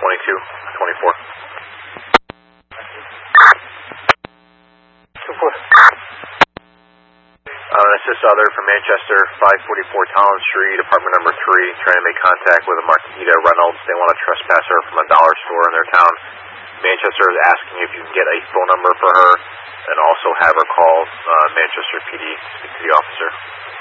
2224. Assist other from Manchester, 544 Collins Street, apartment number 3, trying to make contact with a Marquita Reynolds. They want a trespasser from a dollar store in their town. Manchester is asking if you can get a phone number for her and also have her call Manchester PD, speak to the officer.